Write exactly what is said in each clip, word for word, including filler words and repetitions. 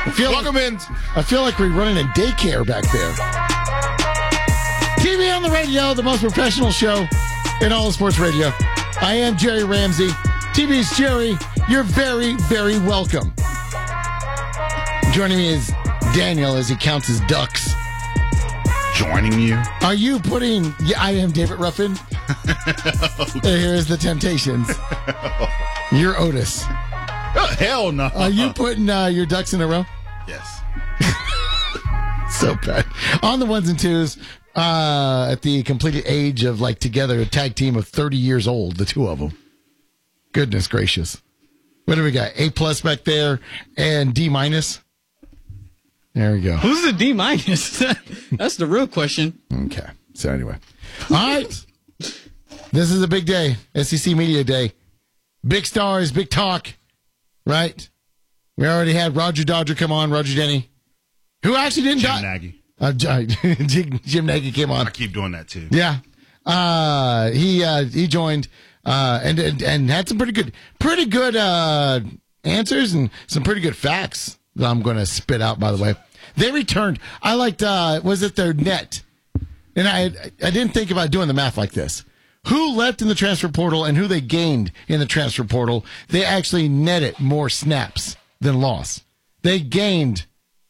I feel Welcome like, in. I feel like we're running a daycare back there. T V on the radio, the most professional show in all of sports radio. I am Jerry Ramsey. T V's Jerry. You're very, very welcome. Joining me is Daniel as he counts his ducks. Joining you. Are you putting... Yeah, I am David Ruffin. Okay. Here's the Temptations. You're Otis. Oh, hell no. Are you putting uh, your ducks in a row? Yes. So bad. On the ones and twos, uh, at the completed age of, like, together, a tag team of thirty years old, the two of them. Goodness gracious. What do we got? A plus back there and D minus? There we go. Who's the D minus? That's the real question. Okay. So anyway. All right. This is a big day. S E C Media Day. Big stars, big talk. Right? We already had Roger Dodger come on, Roger Denny. Who actually didn't Jim die. Nagy. Uh, Jim, Jim Nagy came on. I keep doing that too. Yeah. Uh, he uh, he joined uh, and, and and had some pretty good pretty good uh, answers and some pretty good facts that I'm going to spit out, by the way. They returned. I liked, uh, was it their net? And I I didn't think about doing the math like this. Who left in the transfer portal and who they gained in the transfer portal, they actually netted more snaps than lost. They gained,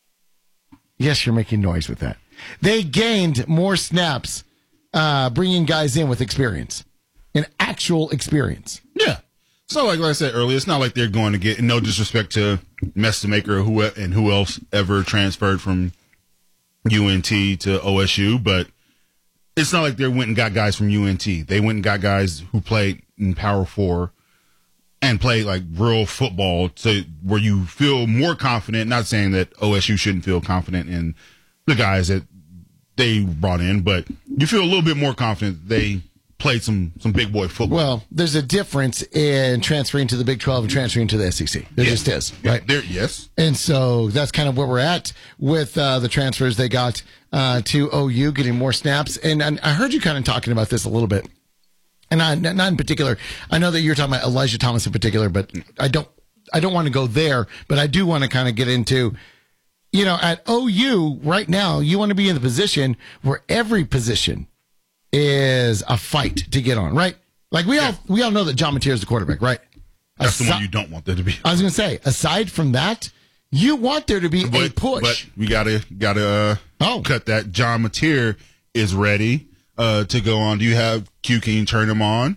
yes, you're making noise with that. They gained more snaps uh, bringing guys in with experience, an actual experience. Yeah. So, like, like I said earlier, it's not like they're going to get, no disrespect to Mestamaker or who and who else ever transferred from U N T to O S U, but it's not like they went and got guys from U N T. They went and got guys who played in Power Four and played like real football to where you feel more confident. Not saying that O S U shouldn't feel confident in the guys that they brought in, but you feel a little bit more confident they played some some big boy football. Well, there's a difference in transferring to the Big twelve and transferring to the S E C. There yes. just is, Yeah, right? there, yes. And so that's kind of where we're at with uh, the transfers they got uh, to O U, getting more snaps. And, and I heard you kind of talking about this a little bit. And I, not in particular. I know that you're talking about Elijah Thomas in particular, but I don't I don't want to go there. But I do want to kind of get into, you know, at O U right now, you want to be in the position where every position is a fight to get on, right? Like we yeah. all we all know that John Mateer is the quarterback, right? That's Asi- the one you don't want there to be. I was going to say, aside from that, you want there to be but, a push. But we gotta gotta uh, oh. cut that. John Mateer is ready uh, to go on. Do you have Q? Can you turn him on?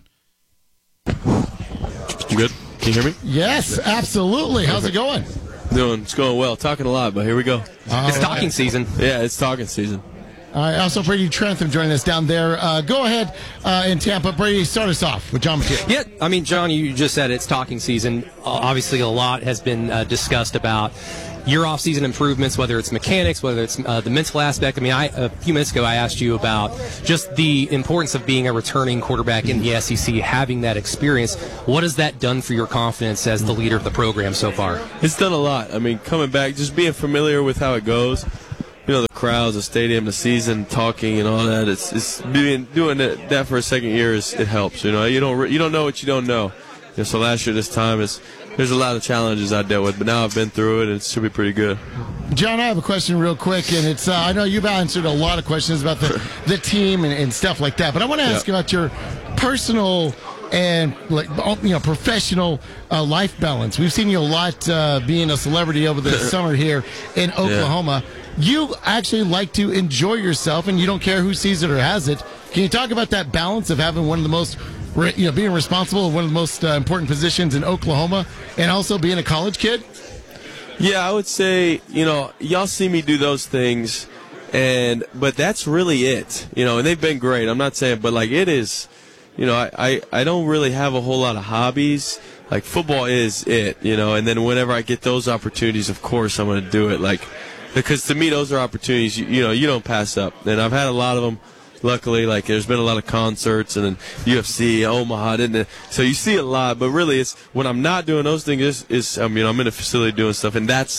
You good? Can you hear me? Yes, absolutely. How's it going? Doing. It's going well. Talking a lot, but here we go. All it's right. talking season. Yeah, it's talking season. All right, also Brady Trentham joining us down there. Uh, go ahead uh, in Tampa. Brady, start us off with John Mateer. Yeah, I mean, John, you just said it's talking season. Uh, obviously, a lot has been uh, discussed about your off-season improvements, whether it's mechanics, whether it's uh, the mental aspect. I mean, I, a few minutes ago, I asked you about just the importance of being a returning quarterback in the S E C, having that experience. What has that done for your confidence as the leader of the program so far? It's done a lot. I mean, coming back, just being familiar with how it goes. You know, the crowds, the stadium, the season, talking and all that. It's it's being doing that, that for a second year is it helps. You know, you don't you don't know what you don't know. You know, so last year, this time is there's a lot of challenges I dealt with, but now I've been through it and it should be pretty good. John, I have a question real quick, and it's uh, I know you've answered a lot of questions about the the team and, and stuff like that, but I want to ask yeah. about your personal and like you know professional uh, life balance. We've seen you a lot uh, being a celebrity over the summer here in Oklahoma. Yeah. You actually like to enjoy yourself, and you don't care who sees it or has it. Can you talk about that balance of having one of the most, you know, being responsible of one of the most uh, important positions in Oklahoma, and also being a college kid? Yeah, I would say, you know, y'all see me do those things, and but that's really it. You know, and they've been great. I'm not saying, but like it is, you know, I, I, I don't really have a whole lot of hobbies. Like football is it, you know, and then whenever I get those opportunities, of course I'm going to do it. Like, because to me, those are opportunities, you, you know, you don't pass up. And I've had a lot of them, luckily. Like, there's been a lot of concerts and then U F C, Omaha, didn't it? So you see a lot. But really, it's when I'm not doing those things, is, is I mean, I'm in a facility doing stuff. And that's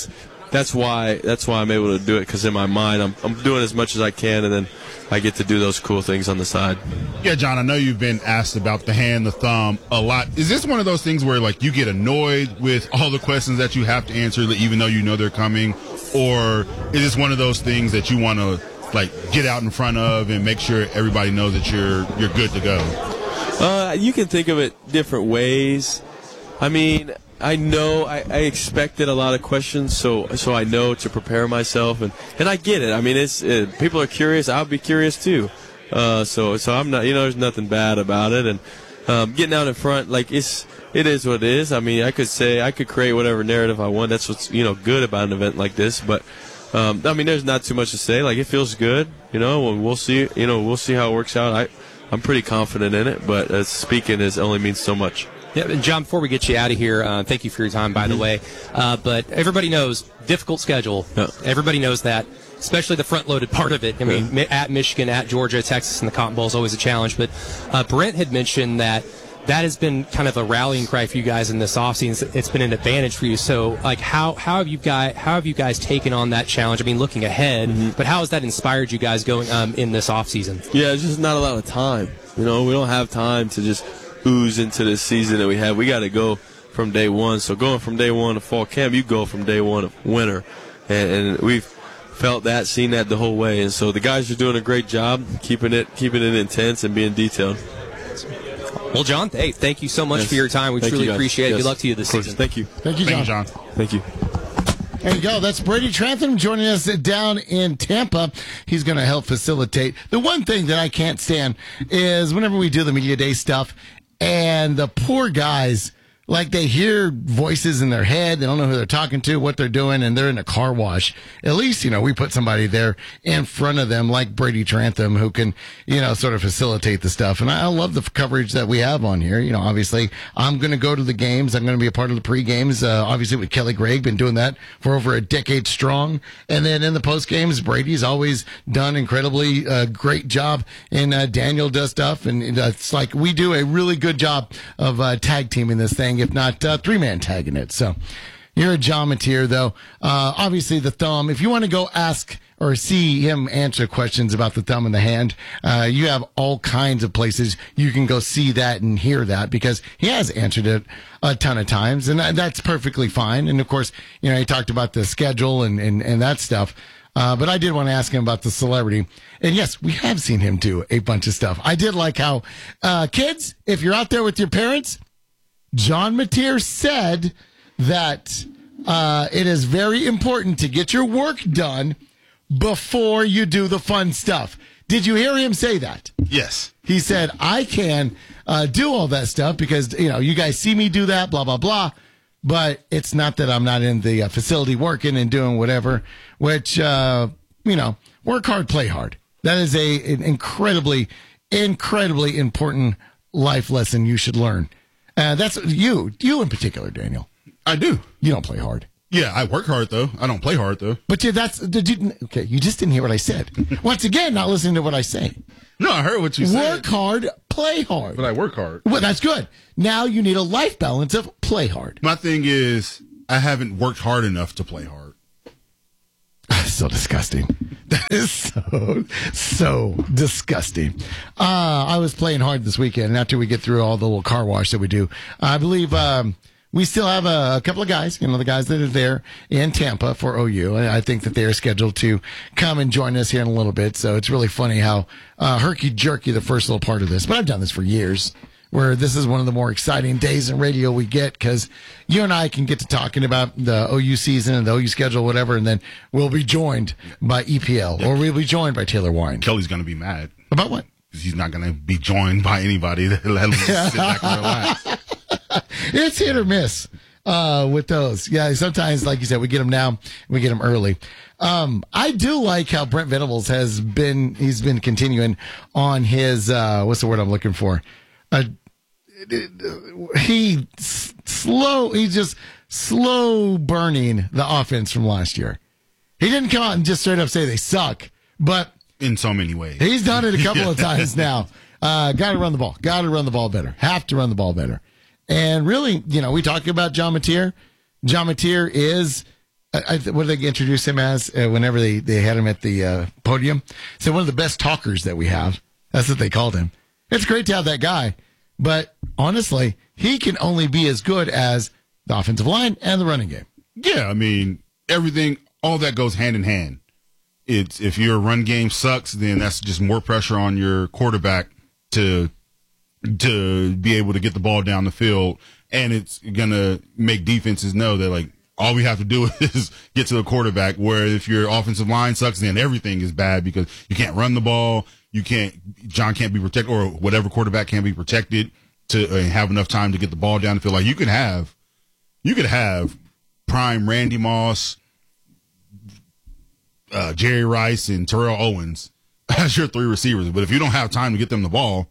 that's why that's why I'm able to do it, because in my mind I'm I'm doing as much as I can, and then I get to do those cool things on the side. Yeah, John, I know you've been asked about the hand, the thumb a lot. Is this one of those things where, like, you get annoyed with all the questions that you have to answer, even though you know they're coming? Or is this one of those things that you want to, like, get out in front of and make sure everybody knows that you're you're good to go? Uh, you can think of it different ways. I mean, I know I, I expected a lot of questions, so so I know to prepare myself, and, and I get it. I mean, it's it, people are curious. I'll be curious too. Uh, so so I'm not. You know, there's nothing bad about it, and um, getting out in front, like it's it is what it is. I mean, I could say I could create whatever narrative I want. That's what's you know good about an event like this. But um, I mean, there's not too much to say. Like, it feels good. You know, and we'll see. You know, we'll see how it works out. I I'm pretty confident in it, but uh, speaking is only means so much. Yeah, and John, before we get you out of here, uh, thank you for your time, by mm-hmm. the way. Uh, but everybody knows, difficult schedule. Yeah. Everybody knows that, especially the front-loaded part of it. I mean, yeah. at Michigan, at Georgia, Texas, and the Cotton Bowl is always a challenge. But uh, Brent had mentioned that that has been kind of a rallying cry for you guys in this offseason. It's been an advantage for you. So, like, how how have you guys how have you guys taken on that challenge? I mean, looking ahead, mm-hmm. but how has that inspired you guys going um, in this offseason? Yeah, it's just not a lot of time. You know, we don't have time to just ooze into this season that we have. We got to go from day one. So going from day one to fall camp, you go from day one to winter, and, and we've felt that, seen that the whole way. And so the guys are doing a great job keeping it keeping it intense and being detailed. Well, John, hey, thank you so much yes. for your time. We thank truly you appreciate it. yes. Good luck to you this season. Thank you. Thank you, John. Thank you, John. Thank you. There you go. That's Brady Trantham joining us down in Tampa. He's going to help facilitate. The one thing that I can't stand is whenever we do the media day stuff, and the poor guys, like, they hear voices in their head. They don't know who they're talking to, what they're doing, and they're in a car wash. At least, you know, we put somebody there in front of them like Brady Trantham who can, you know, sort of facilitate the stuff. And I love the coverage that we have on here. You know, obviously, I'm going to go to the games. I'm going to be a part of the pre-games, uh, obviously with Kelly Gregg, been doing that for over a decade strong. And then in the post-games, Brady's always done incredibly uh, great job, and uh, Daniel does stuff. And it's like we do a really good job of uh, tag teaming this thing, if not uh, three-man tagging it. So you're a John Mateer, though. Uh, obviously, the thumb. If you want to go ask or see him answer questions about the thumb and the hand, uh, you have all kinds of places you can go see that and hear that, because he has answered it a ton of times, and that, that's perfectly fine. And, of course, you know, he talked about the schedule and, and, and that stuff. Uh, but I did want to ask him about the celebrity. And yes, we have seen him do a bunch of stuff. I did like how, uh, kids, if you're out there with your parents, John Mateer said that uh, it is very important to get your work done before you do the fun stuff. Did you hear him say that? Yes. He said, I can uh, do all that stuff because, you know, you guys see me do that, blah, blah, blah. But it's not that I'm not in the uh, facility working and doing whatever, which, uh, you know, work hard, play hard. That is a an incredibly, incredibly important life lesson you should learn. Uh, that's you, you in particular, Daniel. I do. You don't play hard. Yeah, I work hard, though. I don't play hard, though. But yeah, that's, did you, okay, you just didn't hear what I said. Once again, not listening to what I say. No, I heard what you said. Work hard, play hard. But I work hard. Well, that's good. Now you need a life balance of play hard. My thing is, I haven't worked hard enough to play hard. So disgusting. That is so, so disgusting. Uh, I was playing hard this weekend, and after we get through all the little car wash that we do, I believe um, we still have a, a couple of guys, you know, the guys that are there in Tampa for O U. And I think that they are scheduled to come and join us here in a little bit. So it's really funny how uh, herky-jerky the first little part of this. But I've done this for years, where this is one of the more exciting days in radio we get, because you and I can get to talking about the O U season and the O U schedule, whatever, and then we'll be joined by E P L, or we'll be joined by Taylor Wine. Kelly's going to be mad. About what? Because he's not going to be joined by anybody. Let him sit back and relax. It's hit or miss uh, with those. Yeah, sometimes, like you said, we get them now, we get them early. Um, I do like how Brent Venables has been, he's been continuing on his, uh, what's the word I'm looking for? Uh, he s- slow, he's just slow burning the offense from last year. He didn't come out and just straight up say they suck, but in so many ways, he's done it a couple yeah. of times now. Uh, got to run the ball, got to run the ball better, have to run the ball better. And really, you know, we talk about John Mateer. John Mateer is I, I, what did they introduce him as uh, whenever they, they had him at the uh, podium? So one of the best talkers that we have. That's what they called him. It's great to have that guy, but honestly, he can only be as good as the offensive line and the running game. Yeah, I mean, everything, all that goes hand in hand. It's if your run game sucks, then that's just more pressure on your quarterback to to be able to get the ball down the field, and it's gonna make defenses know that like all we have to do is get to the quarterback. Where if your offensive line sucks, then everything is bad because you can't run the ball, you can't John can't be protected, or whatever quarterback can't be protected to uh, have enough time to get the ball down the field. Like you could have, you could have prime Randy Moss, uh, Jerry Rice, and Terrell Owens as your three receivers, but if you don't have time to get them the ball,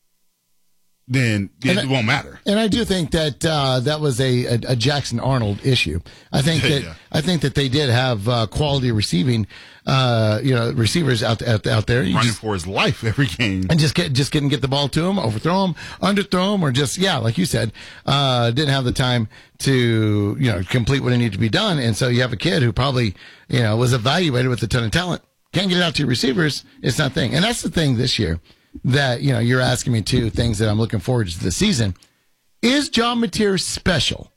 then it I, won't matter. And I do think that uh, that was a, a, a Jackson Arnold issue. I think that Yeah. I think that they did have uh, quality receiving, uh, you know, receivers out out, out there. You Running just, for his life every game. and just get just getting get the ball to him, overthrow him, underthrow him, or just yeah, like you said, uh, didn't have the time to you know complete what needed to be done. And so you have a kid who probably you know was evaluated with a ton of talent, can't get it out to your receivers. It's not a thing, and that's the thing this year. That, you know, you're asking me two things that I'm looking forward to this season. Is John Mateer special?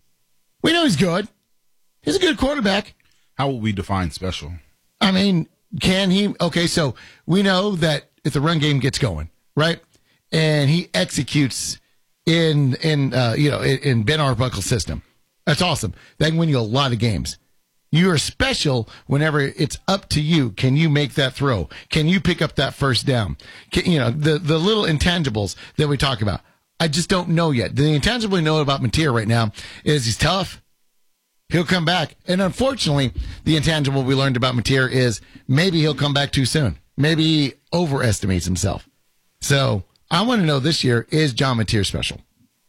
We know he's good. He's a good quarterback. How will we define special? I mean, can he? Okay, so we know that if the run game gets going, right, and he executes in, in uh, you know, in, in Ben Arbuckle's system, that's awesome. That can win you a lot of games. You are special whenever it's up to you. Can you make that throw? Can you pick up that first down? Can, you know, the, the little intangibles that we talk about. I just don't know yet. The intangible we know about Mateer right now is he's tough. He'll come back. And unfortunately, the intangible we learned about Mateer is maybe he'll come back too soon. Maybe he overestimates himself. So I want to know this year, is John Mateer special?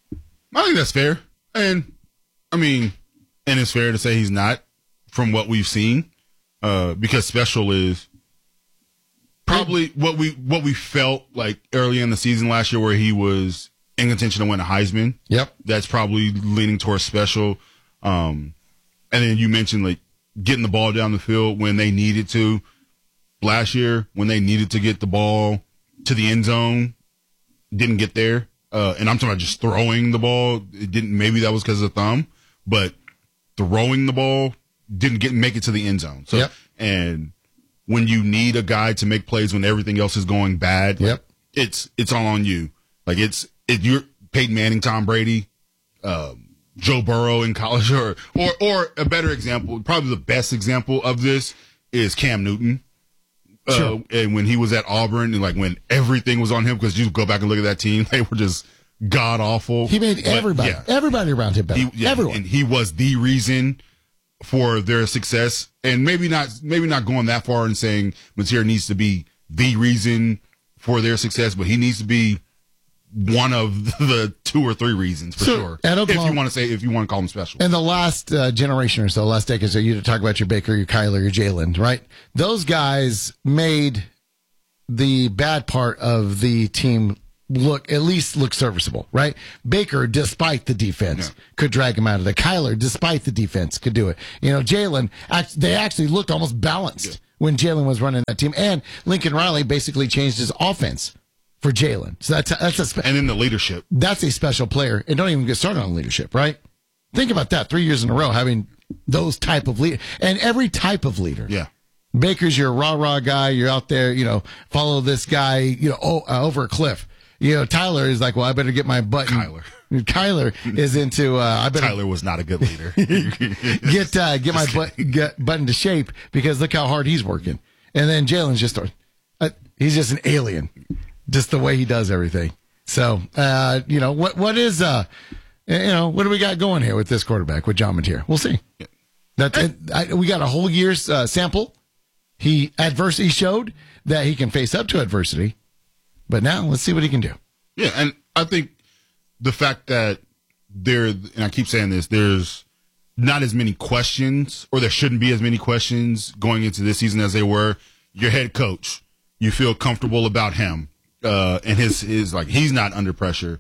I think that's fair. And, I mean, and it's fair to say he's not. From what we've seen, uh, because special is probably what we what we felt like early in the season last year, where he was in contention to win a Heisman. Yep, that's probably leaning towards special. Um, and then you mentioned like getting the ball down the field when they needed to. Last year, when they needed to get the ball to the end zone, didn't get there. Uh, and I'm talking about just throwing the ball. It didn't. Maybe that was because of thumb, but throwing the ball. Didn't get make it to the end zone. So, yep. And when you need a guy to make plays when everything else is going bad, yep. like, it's it's all on you. Like it's it you're Peyton Manning, Tom Brady, um, Joe Burrow in college, or or or a better example, probably the best example of this is Cam Newton. Uh, sure. And when he was at Auburn, and like when everything was on him, because you go back and look at that team, they were just god awful. He made But, everybody yeah. everybody around him better. He, yeah, Everyone. And he was the reason for their success, and maybe not maybe not going that far and saying Mateer needs to be the reason for their success, but he needs to be one of the two or three reasons for So, sure. at If Oklahoma- you want to say, if you want to call him special. In the last uh, generation or so, last decade, so you to talk about your Baker, your Kyler, your Jalen, right? Those guys made the bad part of the team look, at least look serviceable, right? Baker, despite the defense, Yeah. could drag him out of there. Kyler, despite the defense, could do it. You know, Jalen, act- they actually looked almost balanced Yeah. when Jalen was running that team. And Lincoln Riley basically changed his offense for Jalen. So that's a, that's a spe- And then the leadership. that's a special player. And don't even get started on leadership, right? Think about that. Three years in a row having those type of leader and every type of leader. Yeah. Baker's your rah rah guy. You're out there, you know, follow this guy, you know, oh, uh, over a cliff. You know, Tyler is like, well, I better get my button. Kyler. Kyler is into, uh, I better Tyler was not a good leader. get, uh, get my butt, get button to shape because look how hard he's working. And then Jalen's just, uh, he's just an alien, just the way he does everything. So, uh, you know, what, what is, uh, you know, what do we got going here with this quarterback with John Mateer? We'll see. That's it. I, we got a whole year's uh, sample. He adversity showed that he can face up to adversity. But now let's see what he can do. Yeah, and I think the fact that there, and I keep saying this, there's not as many questions, or there shouldn't be as many questions going into this season as they were. Your head coach, you feel comfortable about him, uh, and his his like he's not under pressure.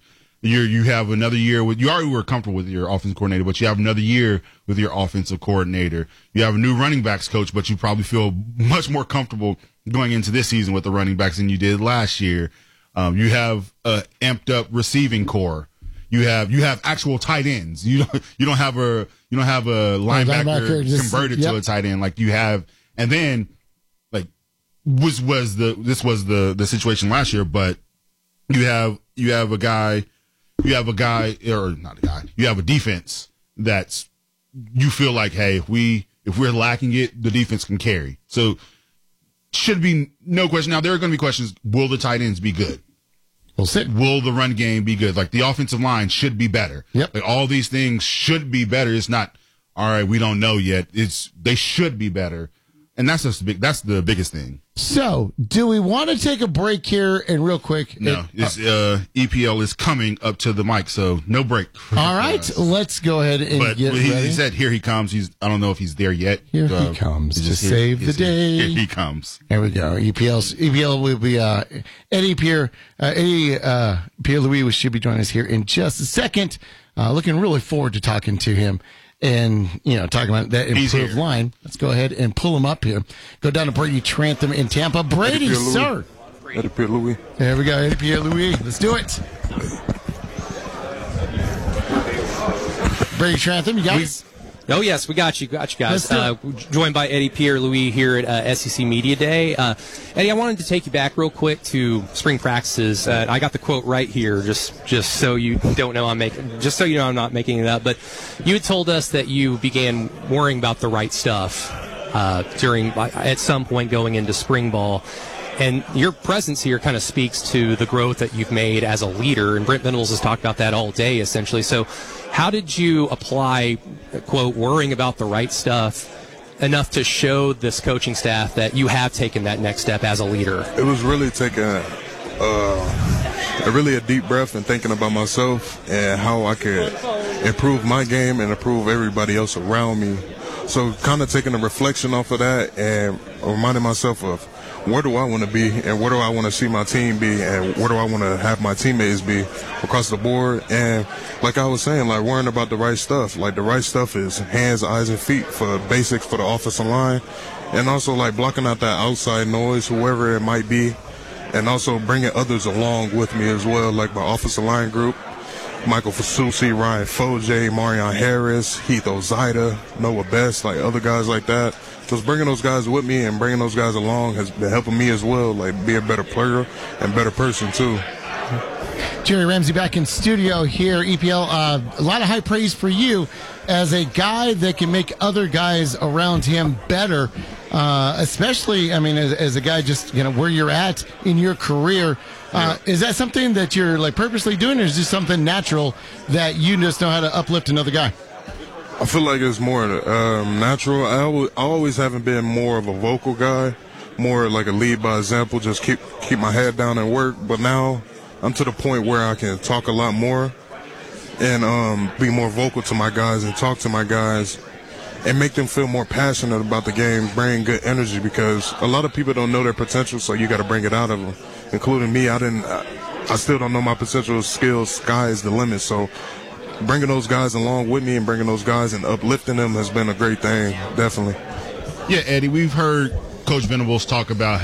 You're, you have another year with, you already were comfortable with your offensive coordinator, but you have another year with your offensive coordinator. You have a new running backs coach, but you probably feel much more comfortable going into this season with the running backs than you did last year. Um, you have a amped up receiving core. You have, you have actual tight ends. You don't, you don't have a, you don't have a linebacker, linebacker just, converted yep. to a tight end like you have. And then, like, was, was the, this was the, the situation last year, but you have, you have a guy, You have a guy, or not a guy, you have a defense that's, you feel like, hey, if we, if we're lacking it, the defense can carry. So, should be no question. Now, there are going to be questions. Will the tight ends be good? We'll see. Will the run game be good? Like, the offensive line should be better. Yep. Like, all these things should be better. It's not, all right, we don't know yet. It's, they should be better. And that's just big, that's the biggest thing. So, do we want to take a break here and real quick? No, it, it's, uh, E P L is coming up to the mic, so no break. All right, Uh, let's go ahead and But get he, ready. he said, "Here he comes." He's. I don't know if he's there yet. Here Uh, he comes he's to just here. save the He's here. day. Here he comes. There we go. E P L's E P L will be uh, Eddie Pierre. Uh, Eddie uh, Pierre Louis should be joining us here in just a second. Uh, looking really forward to talking to him and you know talking about that He's improved here. line. Let's go ahead and pull him up here. Go down to Brady Trantham in Tampa. Brady, Pierre Louis. sir. Eddie Pierre Louis. There we go. Eddie Pierre Louis. Let's do it. Brady Trantham, you guys. Oh, yes, we got you. Got you Let's guys. do Uh, joined by Eddie Pierre Louis here at uh, S E C Media Day. Uh, Eddie, I wanted to take you back real quick to spring practices. Uh, I got the quote right here, just just so you don't know I'm making, just so you know I'm not making it up. But you had told us that you began worrying about the right stuff uh, during, at some point, going into spring ball. And your presence here kind of speaks to the growth that you've made as a leader. And Brent Venables has talked about that all day, essentially. So how did you apply, quote, worrying about the right stuff enough to show this coaching staff that you have taken that next step as a leader? It was really taking uh, a really a deep breath and thinking about myself and how I could improve my game and improve everybody else around me. So kind of taking a reflection off of that and reminding myself of where do I want to be and where do I want to see my team be and where do I want to have my teammates be across the board. And like I was saying, like worrying about the right stuff. Like the right stuff is hands, eyes, and feet for basics for the offensive line. And also like blocking out that outside noise, whoever it might be. And also bringing others along with me as well, like my offensive line group. Michael Fasusi, Ryan Foje, Marion Harris, Heath Ozida, Noah Best, like other guys like that. Just bringing those guys with me and bringing those guys along has been helping me as well, like be a better player and better person too. Jerry Ramsey back in studio here. E P L, uh, a lot of high praise for you as a guy that can make other guys around him better. Uh, especially, I mean, as, as a guy just, you know, where you're at in your career. Uh, yeah. Is that something that you're like purposely doing, or is this something natural that you just know how to uplift another guy? I feel like it's more um, natural. I always, I always haven't been more of a vocal guy, more like a lead by example, just keep keep my head down and work. But now I'm to the point where I can talk a lot more and um, be more vocal to my guys and talk to my guys and make them feel more passionate about the game, bring good energy, because a lot of people don't know their potential, so you got to bring it out of them, including me. I didn't. I still don't know my potential skills. Sky is the limit, so bringing those guys along with me and bringing those guys and uplifting them has been a great thing, definitely. Yeah, Eddie, we've heard Coach Venables talk about